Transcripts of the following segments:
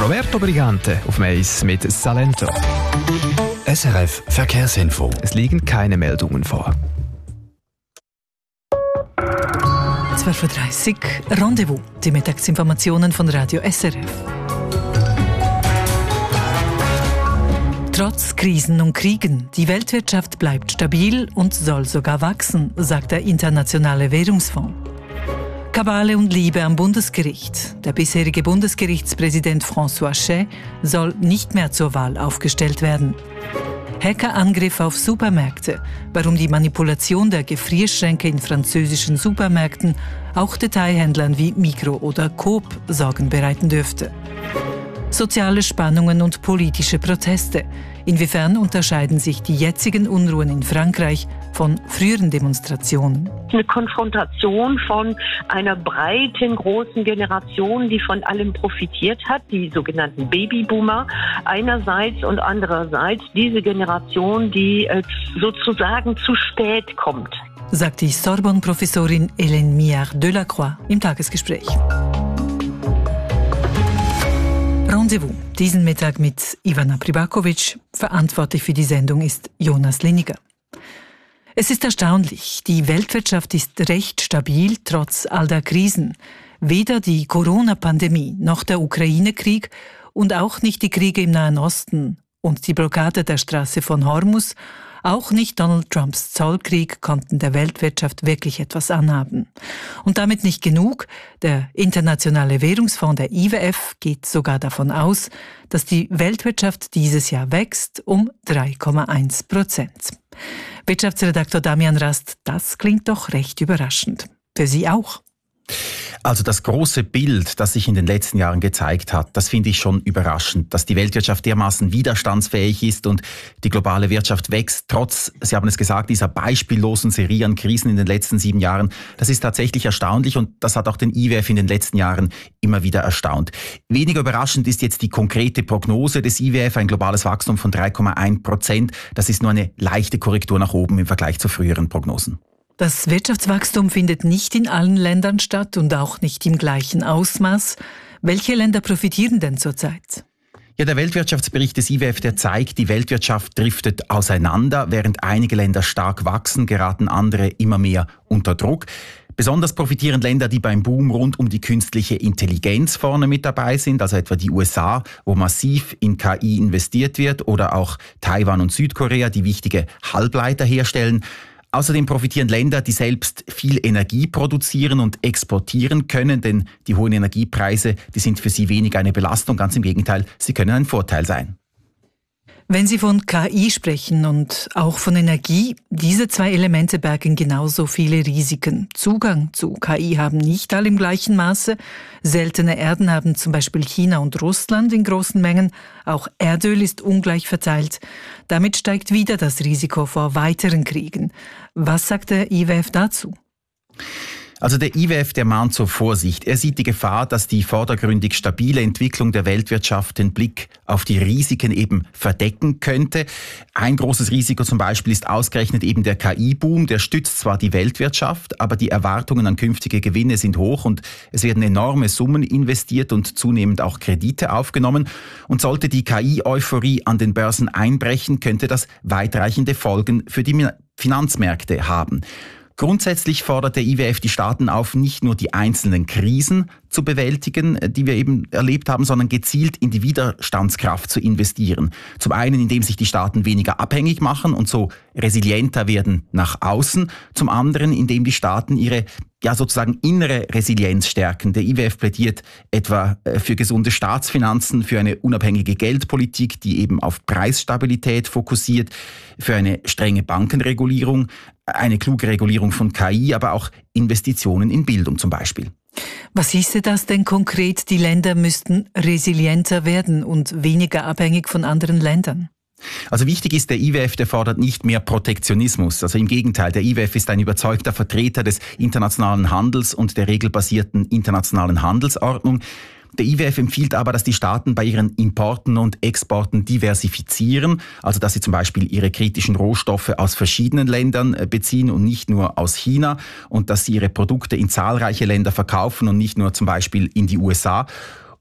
Roberto Brigante auf Mais mit Salento. SRF Verkehrsinfo. Es liegen keine Meldungen vor. 12.30 Uhr, Rendezvous, die Mittagsinformationen von Radio SRF. Trotz Krisen und Kriegen, die Weltwirtschaft bleibt stabil und soll sogar wachsen, sagt der Internationale Währungsfonds. Kabale und Liebe am Bundesgericht. Der bisherige Bundesgerichtspräsident François Chay soll nicht mehr zur Wahl aufgestellt werden. Hackerangriff auf Supermärkte, warum die Manipulation der Gefrierschränke in französischen Supermärkten auch Detailhändlern wie Migros oder Coop Sorgen bereiten dürfte. Soziale Spannungen und politische Proteste. Inwiefern unterscheiden sich die jetzigen Unruhen in Frankreich von früheren Demonstrationen? Eine Konfrontation von einer breiten, großen Generation, die von allem profitiert hat, die sogenannten Babyboomer einerseits und andererseits diese Generation, die sozusagen zu spät kommt. Sagt die Sorbonne-Professorin Hélène Miard-Delacroix im Tagesgespräch. Rendezvous, diesen Mittag mit Ivana Pribakovic. Verantwortlich für die Sendung ist Jonas Liniger. Es ist erstaunlich, die Weltwirtschaft ist recht stabil trotz all der Krisen. Weder die Corona-Pandemie noch der Ukraine-Krieg und auch nicht die Kriege im Nahen Osten und die Blockade der Straße von Hormuz, auch nicht Donald Trumps Zollkrieg konnten der Weltwirtschaft wirklich etwas anhaben. Und damit nicht genug. Der Internationale Währungsfonds, der IWF, geht sogar davon aus, dass die Weltwirtschaft dieses Jahr wächst um 3,1%. Wirtschaftsredaktor Damian Rast, das klingt doch recht überraschend. Für Sie auch? Also das große Bild, das sich in den letzten Jahren gezeigt hat, das finde ich schon überraschend, dass die Weltwirtschaft dermaßen widerstandsfähig ist und die globale Wirtschaft wächst, trotz, Sie haben es gesagt, dieser beispiellosen Serie an Krisen in den letzten 7 Jahren. Das ist tatsächlich erstaunlich und das hat auch den IWF in den letzten Jahren immer wieder erstaunt. Weniger überraschend ist jetzt die konkrete Prognose des IWF, ein globales Wachstum von 3,1%. Das ist nur eine leichte Korrektur nach oben im Vergleich zu früheren Prognosen. Das Wirtschaftswachstum findet nicht in allen Ländern statt und auch nicht im gleichen Ausmaß. Welche Länder profitieren denn zurzeit? Ja, der Weltwirtschaftsbericht des IWF, der zeigt, die Weltwirtschaft driftet auseinander. Während einige Länder stark wachsen, geraten andere immer mehr unter Druck. Besonders profitieren Länder, die beim Boom rund um die künstliche Intelligenz vorne mit dabei sind, also etwa die USA, wo massiv in KI investiert wird, oder auch Taiwan und Südkorea, die wichtige Halbleiter herstellen. Außerdem profitieren Länder, die selbst viel Energie produzieren und exportieren können, denn die hohen Energiepreise, die sind für sie weniger eine Belastung, ganz im Gegenteil, sie können ein Vorteil sein. Wenn Sie von KI sprechen und auch von Energie, diese 2 Elemente bergen genauso viele Risiken. Zugang zu KI haben nicht alle im gleichen Maße. Seltene Erden haben zum Beispiel China und Russland in großen Mengen. Auch Erdöl ist ungleich verteilt. Damit steigt wieder das Risiko vor weiteren Kriegen. Was sagt der IWF dazu? Also der IWF, der mahnt zur Vorsicht. Er sieht die Gefahr, dass die vordergründig stabile Entwicklung der Weltwirtschaft den Blick auf die Risiken eben verdecken könnte. Ein großes Risiko zum Beispiel ist ausgerechnet eben der KI-Boom. Der stützt zwar die Weltwirtschaft, aber die Erwartungen an künftige Gewinne sind hoch und es werden enorme Summen investiert und zunehmend auch Kredite aufgenommen. Und sollte die KI-Euphorie an den Börsen einbrechen, könnte das weitreichende Folgen für die Finanzmärkte haben. Grundsätzlich fordert der IWF die Staaten auf, nicht nur die einzelnen Krisen zu bewältigen, die wir eben erlebt haben, sondern gezielt in die Widerstandskraft zu investieren. Zum einen, indem sich die Staaten weniger abhängig machen und so resilienter werden nach außen. Zum anderen, indem die Staaten ihre sozusagen innere Resilienz stärken. Der IWF plädiert etwa für gesunde Staatsfinanzen, für eine unabhängige Geldpolitik, die eben auf Preisstabilität fokussiert, für eine strenge Bankenregulierung, eine kluge Regulierung von KI, aber auch Investitionen in Bildung zum Beispiel. Was hieße das denn konkret? Die Länder müssten resilienter werden und weniger abhängig von anderen Ländern? Also wichtig ist, der IWF, der fordert nicht mehr Protektionismus. Also im Gegenteil, der IWF ist ein überzeugter Vertreter des internationalen Handels und der regelbasierten internationalen Handelsordnung. Der IWF empfiehlt aber, dass die Staaten bei ihren Importen und Exporten diversifizieren, also dass sie zum Beispiel ihre kritischen Rohstoffe aus verschiedenen Ländern beziehen und nicht nur aus China und dass sie ihre Produkte in zahlreiche Länder verkaufen und nicht nur zum Beispiel in die USA.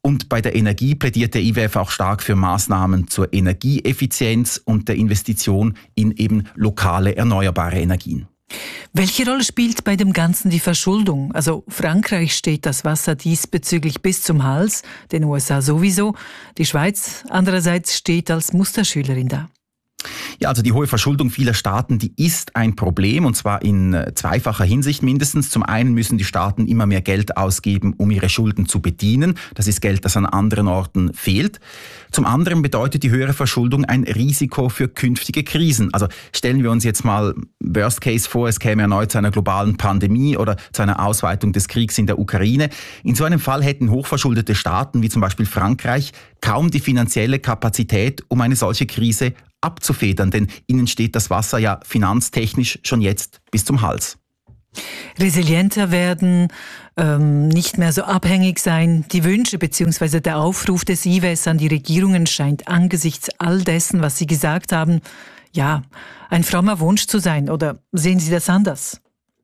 Und bei der Energie plädiert der IWF auch stark für Maßnahmen zur Energieeffizienz und der Investition in eben lokale erneuerbare Energien. Welche Rolle spielt bei dem Ganzen die Verschuldung? Also Frankreich steht das Wasser diesbezüglich bis zum Hals, den USA sowieso. Die Schweiz andererseits steht als Musterschülerin da. Ja, also die hohe Verschuldung vieler Staaten, die ist ein Problem, und zwar in zweifacher Hinsicht mindestens. Zum einen müssen die Staaten immer mehr Geld ausgeben, um ihre Schulden zu bedienen. Das ist Geld, das an anderen Orten fehlt. Zum anderen bedeutet die höhere Verschuldung ein Risiko für künftige Krisen. Also stellen wir uns jetzt mal Worst Case vor, es käme erneut zu einer globalen Pandemie oder zu einer Ausweitung des Kriegs in der Ukraine. In so einem Fall hätten hochverschuldete Staaten wie zum Beispiel Frankreich kaum die finanzielle Kapazität, um eine solche Krise abzufedern, denn ihnen steht das Wasser ja finanztechnisch schon jetzt bis zum Hals. Resilienter werden, nicht mehr so abhängig sein. Die Wünsche bzw. der Aufruf des IWS an die Regierungen scheint angesichts all dessen, was Sie gesagt haben, ja, ein frommer Wunsch zu sein. Oder sehen Sie das anders?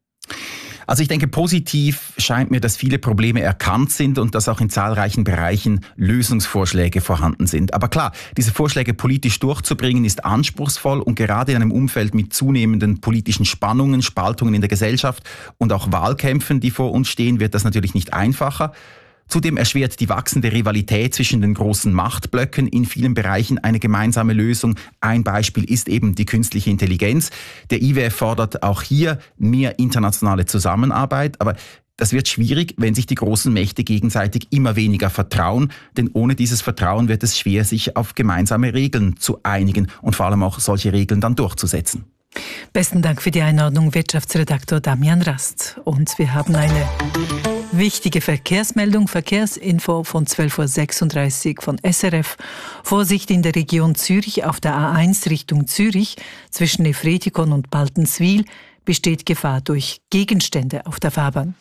Also ich denke, positiv scheint mir, dass viele Probleme erkannt sind und dass auch in zahlreichen Bereichen Lösungsvorschläge vorhanden sind. Aber klar, diese Vorschläge politisch durchzubringen ist anspruchsvoll und gerade in einem Umfeld mit zunehmenden politischen Spannungen, Spaltungen in der Gesellschaft und auch Wahlkämpfen, die vor uns stehen, wird das natürlich nicht einfacher. Zudem erschwert die wachsende Rivalität zwischen den großen Machtblöcken in vielen Bereichen eine gemeinsame Lösung. Ein Beispiel ist eben die künstliche Intelligenz. Der IWF fordert auch hier mehr internationale Zusammenarbeit, aber das wird schwierig, wenn sich die großen Mächte gegenseitig immer weniger vertrauen, denn ohne dieses Vertrauen wird es schwer, sich auf gemeinsame Regeln zu einigen und vor allem auch solche Regeln dann durchzusetzen. Besten Dank für die Einordnung, Wirtschaftsredaktor Damian Rast. Und wir haben eine wichtige Verkehrsmeldung, Verkehrsinfo von 12.36 Uhr von SRF. Vorsicht in der Region Zürich auf der A1 Richtung Zürich zwischen Efretikon und Baltenswil besteht Gefahr durch Gegenstände auf der Fahrbahn.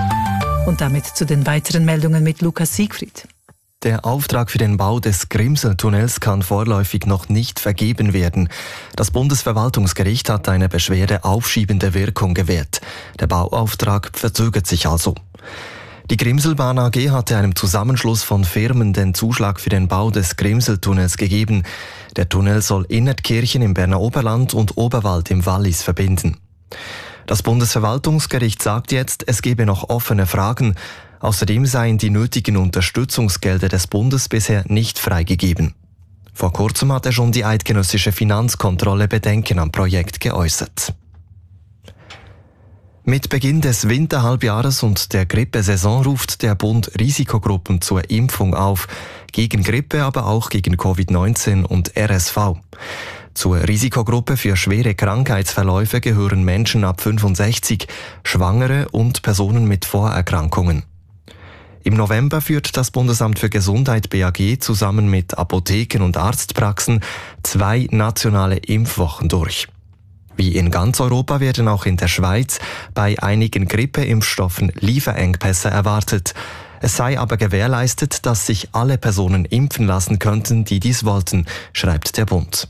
Und damit zu den weiteren Meldungen mit Lukas Siegfried. Der Auftrag für den Bau des Grimseltunnels kann vorläufig noch nicht vergeben werden. Das Bundesverwaltungsgericht hat eine Beschwerde aufschiebende Wirkung gewährt. Der Bauauftrag verzögert sich also. Die Grimselbahn AG hatte einem Zusammenschluss von Firmen den Zuschlag für den Bau des Grimseltunnels gegeben. Der Tunnel soll Innertkirchen im Berner Oberland und Oberwald im Wallis verbinden. Das Bundesverwaltungsgericht sagt jetzt, es gebe noch offene Fragen. Außerdem seien die nötigen Unterstützungsgelder des Bundes bisher nicht freigegeben. Vor kurzem hatte schon die eidgenössische Finanzkontrolle Bedenken am Projekt geäußert. Mit Beginn des Winterhalbjahres und der Grippesaison ruft der Bund Risikogruppen zur Impfung auf. Gegen Grippe, aber auch gegen Covid-19 und RSV. Zur Risikogruppe für schwere Krankheitsverläufe gehören Menschen ab 65, Schwangere und Personen mit Vorerkrankungen. Im November führt das Bundesamt für Gesundheit BAG zusammen mit Apotheken und Arztpraxen 2 nationale Impfwochen durch. Wie in ganz Europa werden auch in der Schweiz bei einigen Grippeimpfstoffen Lieferengpässe erwartet. Es sei aber gewährleistet, dass sich alle Personen impfen lassen könnten, die dies wollten, schreibt der Bund.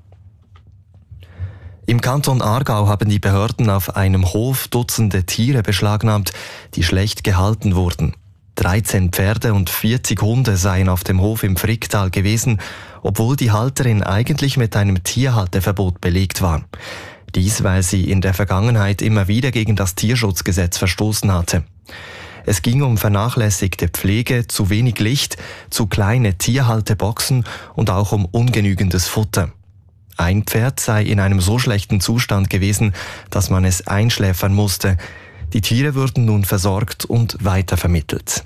Im Kanton Aargau haben die Behörden auf einem Hof Dutzende Tiere beschlagnahmt, die schlecht gehalten wurden. 13 Pferde und 40 Hunde seien auf dem Hof im Fricktal gewesen, obwohl die Halterin eigentlich mit einem Tierhalteverbot belegt war. Dies, weil sie in der Vergangenheit immer wieder gegen das Tierschutzgesetz verstoßen hatte. Es ging um vernachlässigte Pflege, zu wenig Licht, zu kleine Tierhalteboxen und auch um ungenügendes Futter. Ein Pferd sei in einem so schlechten Zustand gewesen, dass man es einschläfern musste. Die Tiere würden nun versorgt und weitervermittelt.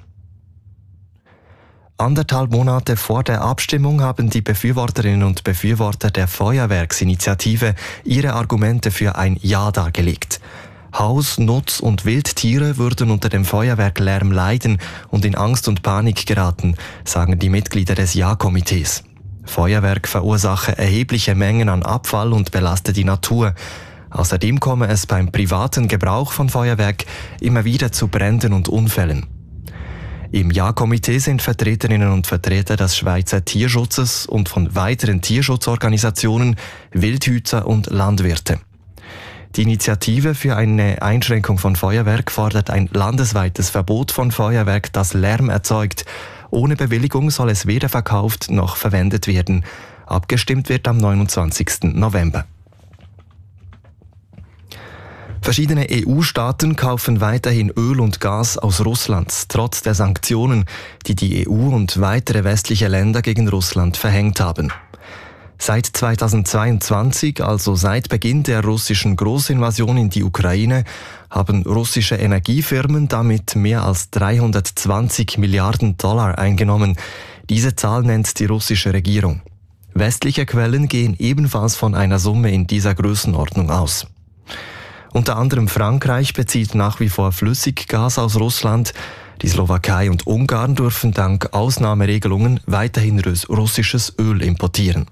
1,5 Monate vor der Abstimmung haben die Befürworterinnen und Befürworter der Feuerwerksinitiative ihre Argumente für ein Ja dargelegt. Haus-, Nutz- und Wildtiere würden unter dem Feuerwerklärm leiden und in Angst und Panik geraten, sagen die Mitglieder des Ja-Komitees. Feuerwerk verursache erhebliche Mengen an Abfall und belaste die Natur. Außerdem komme es beim privaten Gebrauch von Feuerwerk immer wieder zu Bränden und Unfällen. Im Ja-Komitee sind Vertreterinnen und Vertreter des Schweizer Tierschutzes und von weiteren Tierschutzorganisationen, Wildhüter und Landwirte. Die Initiative für eine Einschränkung von Feuerwerk fordert ein landesweites Verbot von Feuerwerk, das Lärm erzeugt. Ohne Bewilligung soll es weder verkauft noch verwendet werden. Abgestimmt wird am 29. November. Verschiedene EU-Staaten kaufen weiterhin Öl und Gas aus Russland, trotz der Sanktionen, die die EU und weitere westliche Länder gegen Russland verhängt haben. Seit 2022, also seit Beginn der russischen Großinvasion in die Ukraine, haben russische Energiefirmen damit mehr als 320 Milliarden Dollar eingenommen. Diese Zahl nennt die russische Regierung. Westliche Quellen gehen ebenfalls von einer Summe in dieser Größenordnung aus. Unter anderem Frankreich bezieht nach wie vor Flüssiggas aus Russland. Die Slowakei und Ungarn dürfen dank Ausnahmeregelungen weiterhin russisches Öl importieren.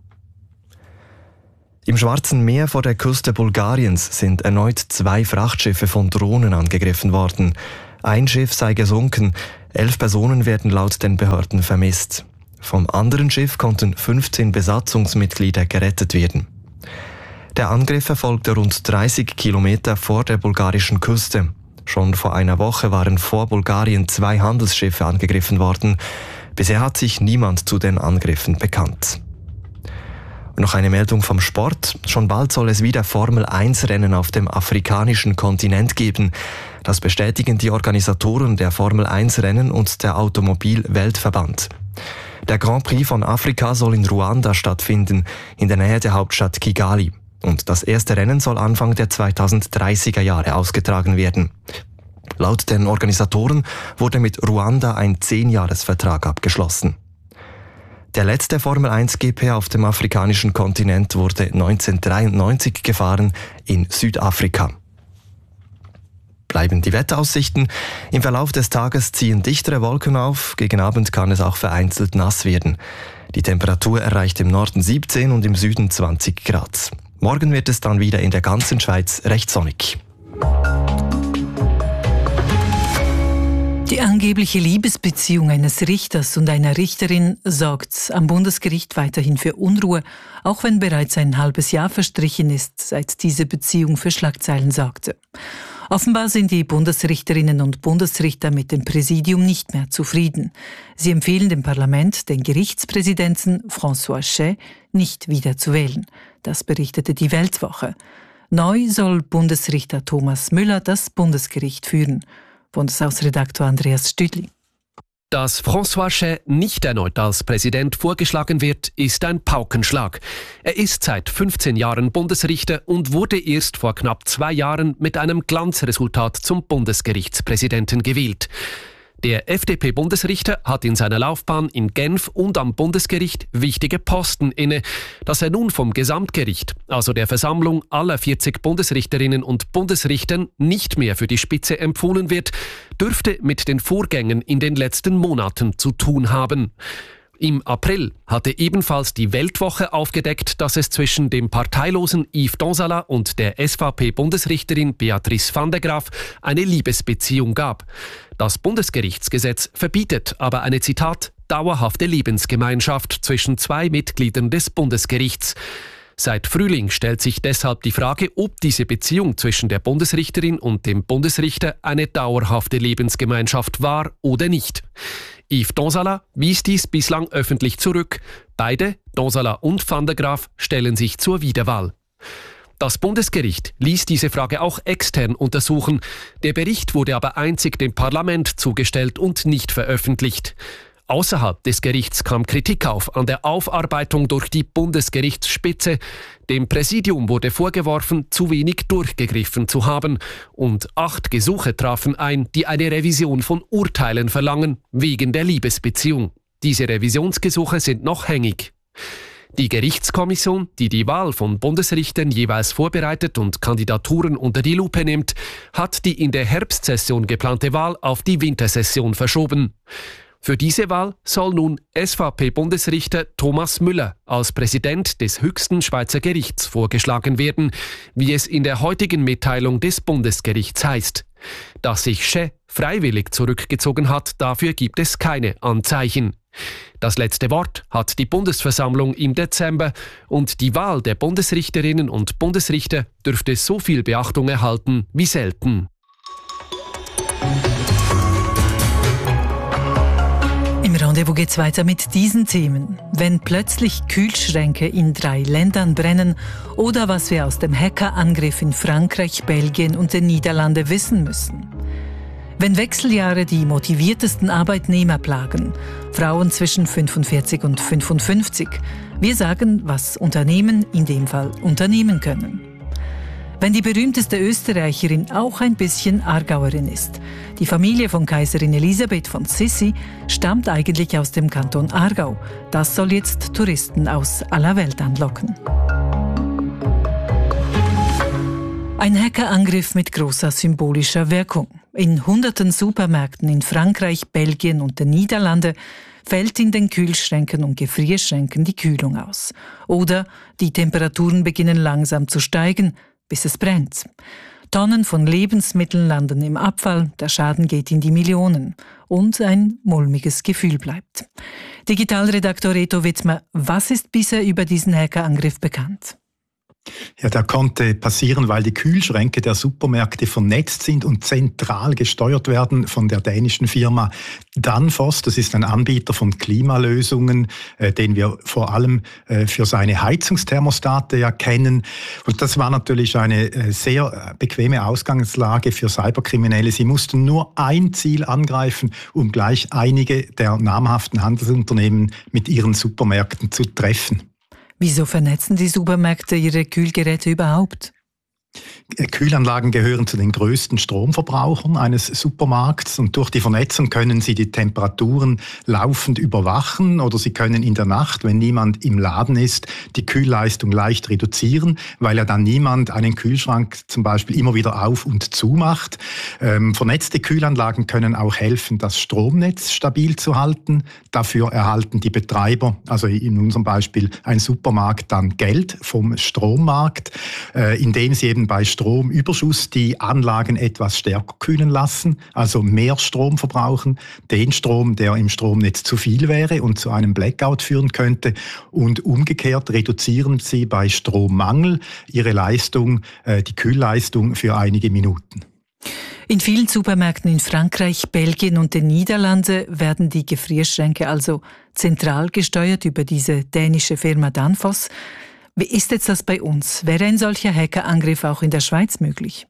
Im Schwarzen Meer vor der Küste Bulgariens sind erneut 2 Frachtschiffe von Drohnen angegriffen worden. Ein Schiff sei gesunken, 11 Personen werden laut den Behörden vermisst. Vom anderen Schiff konnten 15 Besatzungsmitglieder gerettet werden. Der Angriff erfolgte rund 30 Kilometer vor der bulgarischen Küste. Schon vor einer Woche waren vor Bulgarien 2 Handelsschiffe angegriffen worden. Bisher hat sich niemand zu den Angriffen bekannt. Noch eine Meldung vom Sport. Schon bald soll es wieder Formel-1-Rennen auf dem afrikanischen Kontinent geben. Das bestätigen die Organisatoren der Formel-1-Rennen und der Automobil-Weltverband. Der Grand Prix von Afrika soll in Ruanda stattfinden, in der Nähe der Hauptstadt Kigali. Und das erste Rennen soll Anfang der 2030er Jahre ausgetragen werden. Laut den Organisatoren wurde mit Ruanda ein 10-Jahres-Vertrag abgeschlossen. Der letzte Formel-1-GP auf dem afrikanischen Kontinent wurde 1993 gefahren in Südafrika. Bleiben die Wetteraussichten. Im Verlauf des Tages ziehen dichtere Wolken auf. Gegen Abend kann es auch vereinzelt nass werden. Die Temperatur erreicht im Norden 17 und im Süden 20 Grad. Morgen wird es dann wieder in der ganzen Schweiz recht sonnig. Die angebliche Liebesbeziehung eines Richters und einer Richterin sorgt am Bundesgericht weiterhin für Unruhe, auch wenn bereits ein halbes Jahr verstrichen ist, seit diese Beziehung für Schlagzeilen sorgte. Offenbar sind die Bundesrichterinnen und Bundesrichter mit dem Präsidium nicht mehr zufrieden. Sie empfehlen dem Parlament, den Gerichtspräsidenten François Chay nicht wieder zu wählen. Das berichtete die Weltwoche. Neu soll Bundesrichter Thomas Müller das Bundesgericht führen. Bundeshausredaktor Andreas Stüdli. Dass François Chay nicht erneut als Präsident vorgeschlagen wird, ist ein Paukenschlag. Er ist seit 15 Jahren Bundesrichter und wurde erst vor knapp 2 Jahren mit einem Glanzresultat zum Bundesgerichtspräsidenten gewählt. Der FDP-Bundesrichter hat in seiner Laufbahn in Genf und am Bundesgericht wichtige Posten inne. Dass er nun vom Gesamtgericht, also der Versammlung aller 40 Bundesrichterinnen und Bundesrichtern, nicht mehr für die Spitze empfohlen wird, dürfte mit den Vorgängen in den letzten Monaten zu tun haben. Im April hatte ebenfalls die Weltwoche aufgedeckt, dass es zwischen dem parteilosen Yves Donsala und der SVP-Bundesrichterin Beatrice van der Graaf eine Liebesbeziehung gab. Das Bundesgerichtsgesetz verbietet aber eine, Zitat, dauerhafte Lebensgemeinschaft zwischen 2 Mitgliedern des Bundesgerichts. Seit Frühling stellt sich deshalb die Frage, ob diese Beziehung zwischen der Bundesrichterin und dem Bundesrichter eine dauerhafte Lebensgemeinschaft war oder nicht. Yves Donsala wies dies bislang öffentlich zurück. Beide, Donsala und van der Graaf, stellen sich zur Wiederwahl. Das Bundesgericht ließ diese Frage auch extern untersuchen. Der Bericht wurde aber einzig dem Parlament zugestellt und nicht veröffentlicht. Außerhalb des Gerichts kam Kritik auf an der Aufarbeitung durch die Bundesgerichtsspitze. Dem Präsidium wurde vorgeworfen, zu wenig durchgegriffen zu haben. Und 8 Gesuche trafen ein, die eine Revision von Urteilen verlangen, wegen der Liebesbeziehung. Diese Revisionsgesuche sind noch hängig. Die Gerichtskommission, die die Wahl von Bundesrichtern jeweils vorbereitet und Kandidaturen unter die Lupe nimmt, hat die in der Herbstsession geplante Wahl auf die Wintersession verschoben. Für diese Wahl soll nun SVP-Bundesrichter Thomas Müller als Präsident des höchsten Schweizer Gerichts vorgeschlagen werden, wie es in der heutigen Mitteilung des Bundesgerichts heißt. Dass sich Chay freiwillig zurückgezogen hat, dafür gibt es keine Anzeichen. Das letzte Wort hat die Bundesversammlung im Dezember und die Wahl der Bundesrichterinnen und Bundesrichter dürfte so viel Beachtung erhalten wie selten. Im Rendezvous geht's weiter mit diesen Themen. Wenn plötzlich Kühlschränke in 3 Ländern brennen oder was wir aus dem Hackerangriff in Frankreich, Belgien und den Niederlanden wissen müssen. Wenn Wechseljahre die motiviertesten Arbeitnehmer plagen, Frauen zwischen 45 und 55, wir sagen, was Unternehmen in dem Fall unternehmen können. Wenn die berühmteste Österreicherin auch ein bisschen Aargauerin ist. Die Familie von Kaiserin Elisabeth von Sissi stammt eigentlich aus dem Kanton Aargau. Das soll jetzt Touristen aus aller Welt anlocken. Ein Hackerangriff mit großer symbolischer Wirkung. In hunderten Supermärkten in Frankreich, Belgien und den Niederlanden fällt in den Kühlschränken und Gefrierschränken die Kühlung aus. Oder die Temperaturen beginnen langsam zu steigen, bis es brennt. Tonnen von Lebensmitteln landen im Abfall, der Schaden geht in die Millionen und ein mulmiges Gefühl bleibt. Digitalredaktor Reto Wittmer, was ist bisher über diesen Hackerangriff bekannt? Ja, der konnte passieren, weil die Kühlschränke der Supermärkte vernetzt sind und zentral gesteuert werden von der dänischen Firma Danfoss. Das ist ein Anbieter von Klimalösungen, den wir vor allem für seine Heizungsthermostate ja kennen. Und das war natürlich eine sehr bequeme Ausgangslage für Cyberkriminelle. Sie mussten nur ein Ziel angreifen, um gleich einige der namhaften Handelsunternehmen mit ihren Supermärkten zu treffen. Wieso vernetzen die Supermärkte ihre Kühlgeräte überhaupt? Kühlanlagen gehören zu den größten Stromverbrauchern eines Supermarkts und durch die Vernetzung können sie die Temperaturen laufend überwachen oder sie können in der Nacht, wenn niemand im Laden ist, die Kühlleistung leicht reduzieren, weil ja dann niemand einen Kühlschrank zum Beispiel immer wieder auf und zu macht. Vernetzte Kühlanlagen können auch helfen, das Stromnetz stabil zu halten. Dafür erhalten die Betreiber, also in unserem Beispiel ein Supermarkt, dann Geld vom Strommarkt, indem sie eben bei Stromüberschuss die Anlagen etwas stärker kühlen lassen, also mehr Strom verbrauchen, den Strom, der im Stromnetz zu viel wäre und zu einem Blackout führen könnte. Und umgekehrt reduzieren sie bei Strommangel ihre Leistung, die Kühlleistung für einige Minuten. In vielen Supermärkten in Frankreich, Belgien und den Niederlanden werden die Gefrierschränke also zentral gesteuert über diese dänische Firma Danfoss. Wie ist jetzt das bei uns? Wäre ein solcher Hackerangriff auch in der Schweiz möglich?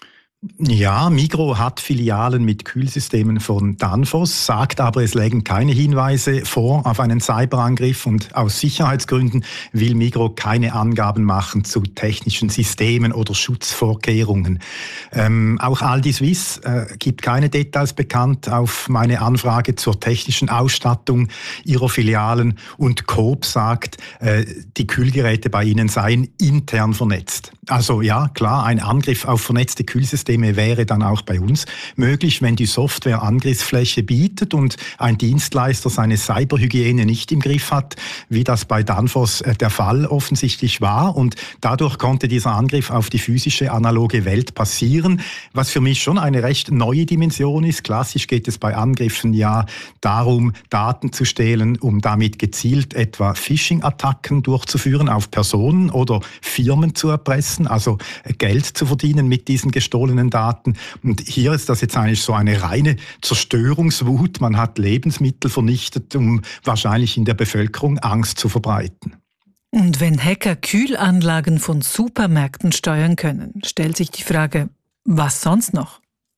Ja, Migros hat Filialen mit Kühlsystemen von Danfoss, sagt aber, es lägen keine Hinweise vor auf einen Cyberangriff und aus Sicherheitsgründen will Migros keine Angaben machen zu technischen Systemen oder Schutzvorkehrungen. Auch Aldi Suisse gibt keine Details bekannt auf meine Anfrage zur technischen Ausstattung ihrer Filialen und Coop sagt, die Kühlgeräte bei ihnen seien intern vernetzt. Also ja, klar, ein Angriff auf vernetzte Kühlsysteme wäre dann auch bei uns möglich, wenn die Software Angriffsfläche bietet und ein Dienstleister seine Cyberhygiene nicht im Griff hat, wie das bei Danfoss der Fall offensichtlich war. Und dadurch konnte dieser Angriff auf die physische analoge Welt passieren, was für mich schon eine recht neue Dimension ist. Klassisch geht es bei Angriffen ja darum, Daten zu stehlen, um damit gezielt etwa Phishing-Attacken durchzuführen auf Personen oder Firmen zu erpressen, also Geld zu verdienen mit diesen gestohlenen Daten. Und hier ist das jetzt eigentlich so eine reine Zerstörungswut. Man hat Lebensmittel vernichtet, um wahrscheinlich in der Bevölkerung Angst zu verbreiten. Und wenn Hacker Kühlanlagen von Supermärkten steuern können, stellt sich die Frage, was sonst noch?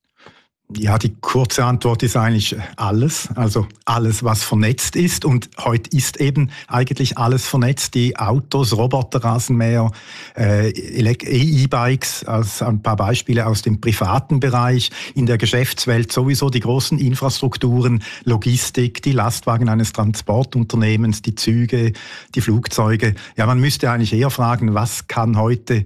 Ja, die kurze Antwort ist eigentlich alles. Also alles, was vernetzt ist. Und heute ist eben eigentlich alles vernetzt. Die Autos, Roboterrasenmäher, E-Bikes, als ein paar Beispiele aus dem privaten Bereich. In der Geschäftswelt sowieso die großen Infrastrukturen, Logistik, die Lastwagen eines Transportunternehmens, die Züge, die Flugzeuge. Ja, man müsste eigentlich eher fragen, was kann man heute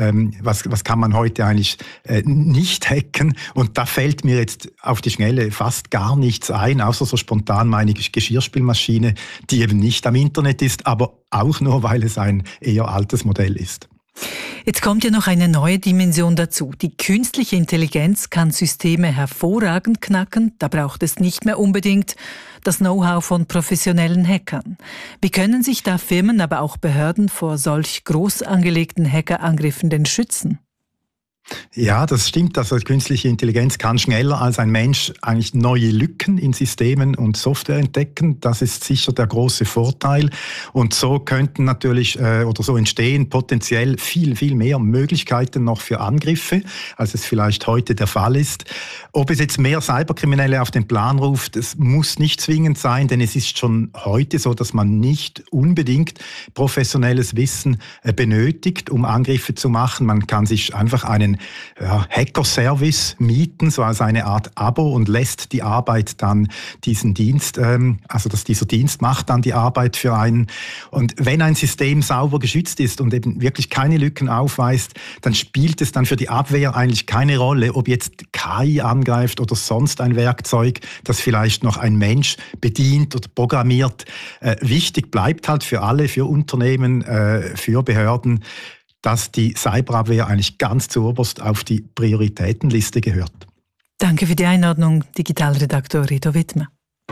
eigentlich nicht hacken? Und da fällt mir jetzt auf die Schnelle fast gar nichts ein, außer so spontan meine Geschirrspülmaschine, die eben nicht am Internet ist, aber auch nur, weil es ein eher altes Modell ist. Jetzt kommt ja noch eine neue Dimension dazu. Die künstliche Intelligenz kann Systeme hervorragend knacken. Da braucht es nicht mehr unbedingt das Know-how von professionellen Hackern. Wie können sich da Firmen, aber auch Behörden vor solch groß angelegten Hackerangriffen denn schützen? Ja, das stimmt. Also künstliche Intelligenz kann schneller als ein Mensch eigentlich neue Lücken in Systemen und Software entdecken. Das ist sicher der große Vorteil. Und so könnten natürlich oder so entstehen potenziell viel mehr Möglichkeiten noch für Angriffe, als es vielleicht heute der Fall ist. Ob es jetzt mehr Cyberkriminelle auf den Plan ruft, das muss nicht zwingend sein, denn es ist schon heute so, dass man nicht unbedingt professionelles Wissen benötigt, um Angriffe zu machen. Man kann sich einfach einen Hacker-Service mieten, so als eine Art Abo, und lässt die Arbeit dann diesen Dienst, dass dieser Dienst macht dann die Arbeit für einen. Und wenn ein System sauber geschützt ist und eben wirklich keine Lücken aufweist, dann spielt es dann für die Abwehr eigentlich keine Rolle, ob jetzt KI angreift oder sonst ein Werkzeug, das vielleicht noch ein Mensch bedient oder programmiert. Wichtig bleibt halt für alle, für Unternehmen, für Behörden, dass die Cyberabwehr eigentlich ganz zuoberst auf die Prioritätenliste gehört. Danke für die Einordnung, Digitalredaktor Reto Wittmer.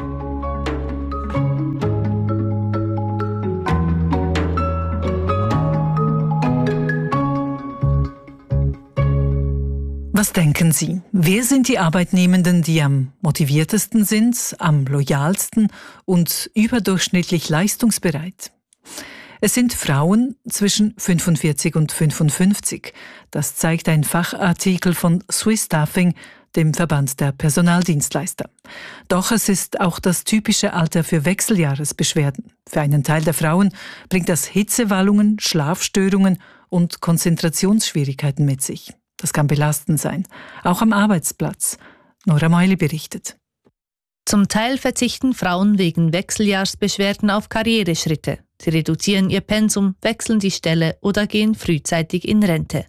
Was denken Sie? Wer sind die Arbeitnehmenden, die am motiviertesten sind, am loyalsten und überdurchschnittlich leistungsbereit? Es sind Frauen zwischen 45 und 55. Das zeigt ein Fachartikel von Swiss Staffing, dem Verband der Personaldienstleister. Doch es ist auch das typische Alter für Wechseljahresbeschwerden. Für einen Teil der Frauen bringt das Hitzewallungen, Schlafstörungen und Konzentrationsschwierigkeiten mit sich. Das kann belastend sein, auch am Arbeitsplatz. Nora Meuli berichtet. Zum Teil verzichten Frauen wegen Wechseljahrsbeschwerden auf Karriereschritte. Sie reduzieren ihr Pensum, wechseln die Stelle oder gehen frühzeitig in Rente.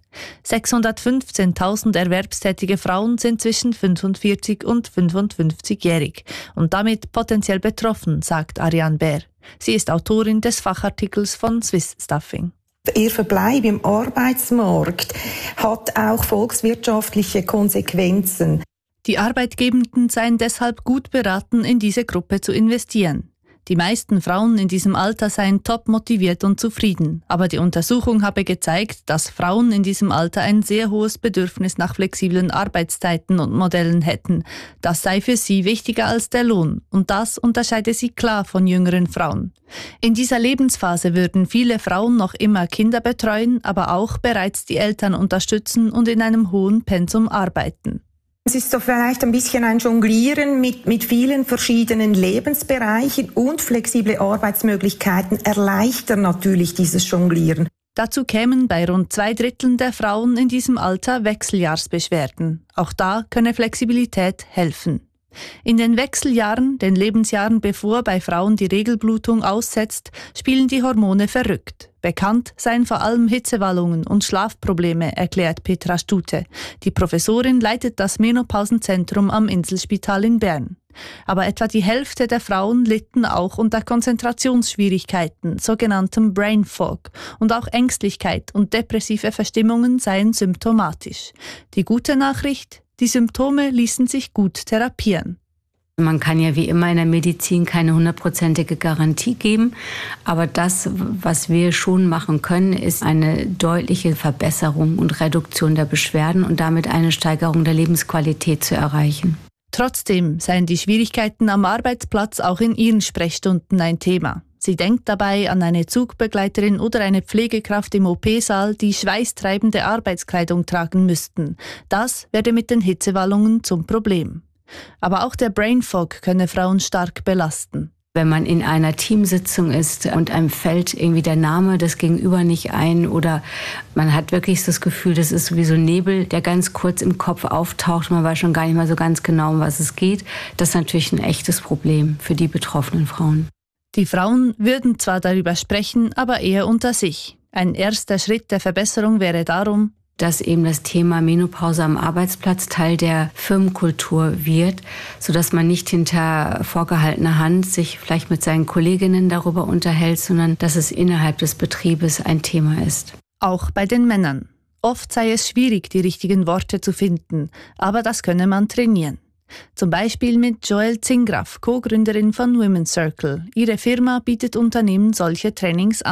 615.000 erwerbstätige Frauen sind zwischen 45 und 55-jährig und damit potenziell betroffen, sagt Ariane Bär. Sie ist Autorin des Fachartikels von Swiss Staffing. Ihr Verbleib im Arbeitsmarkt hat auch volkswirtschaftliche Konsequenzen. Die Arbeitgebenden seien deshalb gut beraten, in diese Gruppe zu investieren. Die meisten Frauen in diesem Alter seien top motiviert und zufrieden. Aber die Untersuchung habe gezeigt, dass Frauen in diesem Alter ein sehr hohes Bedürfnis nach flexiblen Arbeitszeiten und Modellen hätten. Das sei für sie wichtiger als der Lohn. Und das unterscheide sie klar von jüngeren Frauen. In dieser Lebensphase würden viele Frauen noch immer Kinder betreuen, aber auch bereits die Eltern unterstützen und in einem hohen Pensum arbeiten. Es ist so vielleicht ein bisschen ein Jonglieren mit vielen verschiedenen Lebensbereichen, und flexible Arbeitsmöglichkeiten erleichtern natürlich dieses Jonglieren. Dazu kämen bei rund 2/3 der Frauen in diesem Alter Wechseljahrsbeschwerden. Auch da könne Flexibilität helfen. In den Wechseljahren, den Lebensjahren bevor bei Frauen die Regelblutung aussetzt, spielen die Hormone verrückt. Bekannt seien vor allem Hitzewallungen und Schlafprobleme, erklärt Petra Stute. Die Professorin leitet das Menopausenzentrum am Inselspital in Bern. Aber etwa die Hälfte der Frauen litten auch unter Konzentrationsschwierigkeiten, sogenanntem Brain Fog, und auch Ängstlichkeit und depressive Verstimmungen seien symptomatisch. Die gute Nachricht: die Symptome ließen sich gut therapieren. Man kann ja wie immer in der Medizin keine 100%ige Garantie geben, aber das, was wir schon machen können, ist eine deutliche Verbesserung und Reduktion der Beschwerden und damit eine Steigerung der Lebensqualität zu erreichen. Trotzdem seien die Schwierigkeiten am Arbeitsplatz auch in ihren Sprechstunden ein Thema. Sie denkt dabei an eine Zugbegleiterin oder eine Pflegekraft im OP-Saal, die schweißtreibende Arbeitskleidung tragen müssten. Das werde mit den Hitzewallungen zum Problem. Aber auch der Brain Fog könne Frauen stark belasten. Wenn man in einer Teamsitzung ist und einem fällt irgendwie der Name des Gegenüber nicht ein oder man hat wirklich das Gefühl, das ist sowieso Nebel, der ganz kurz im Kopf auftaucht, man weiß schon gar nicht mehr so ganz genau, um was es geht, das ist natürlich ein echtes Problem für die betroffenen Frauen. Die Frauen würden zwar darüber sprechen, aber eher unter sich. Ein erster Schritt der Verbesserung wäre darum, dass eben das Thema Menopause am Arbeitsplatz Teil der Firmenkultur wird, sodass man nicht hinter vorgehaltener Hand sich vielleicht mit seinen Kolleginnen darüber unterhält, sondern dass es innerhalb des Betriebes ein Thema ist. Auch bei den Männern. Oft sei es schwierig, die richtigen Worte zu finden, aber das könne man trainieren. Zum Beispiel mit Joelle Zingraf, Co-Gründerin von Women's Circle. Ihre Firma bietet Unternehmen solche Trainings an.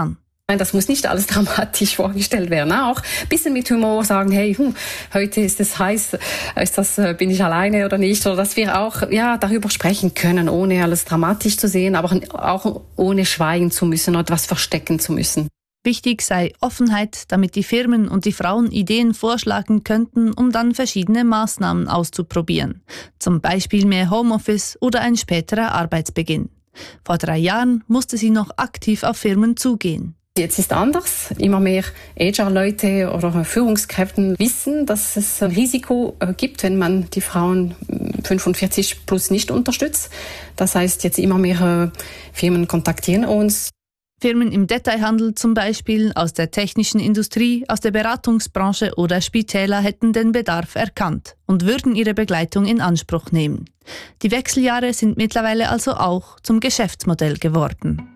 Nein, das muss nicht alles dramatisch vorgestellt werden. Auch ein bisschen mit Humor sagen, hey, heute ist es heiß, bin ich alleine oder nicht? Oder dass wir auch darüber sprechen können, ohne alles dramatisch zu sehen, aber auch ohne schweigen zu müssen oder etwas verstecken zu müssen. Wichtig sei Offenheit, damit die Firmen und die Frauen Ideen vorschlagen könnten, um dann verschiedene Maßnahmen auszuprobieren. Zum Beispiel mehr Homeoffice oder ein späterer Arbeitsbeginn. Vor 3 Jahren musste sie noch aktiv auf Firmen zugehen. Jetzt ist anders. Immer mehr HR-Leute oder Führungskräfte wissen, dass es ein Risiko gibt, wenn man die Frauen 45 plus nicht unterstützt. Das heißt, jetzt immer mehr Firmen kontaktieren uns. Firmen im Detailhandel zum Beispiel, aus der technischen Industrie, aus der Beratungsbranche oder Spitäler hätten den Bedarf erkannt und würden ihre Begleitung in Anspruch nehmen. Die Wechseljahre sind mittlerweile also auch zum Geschäftsmodell geworden.